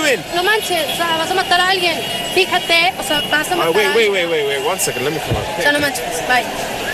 doing? No manches, o sea, vas a matar a alguien. Fíjate, o sea, vas a matar a alguien. Wait. 1 second. Let me come on. O sea, no manches, bye.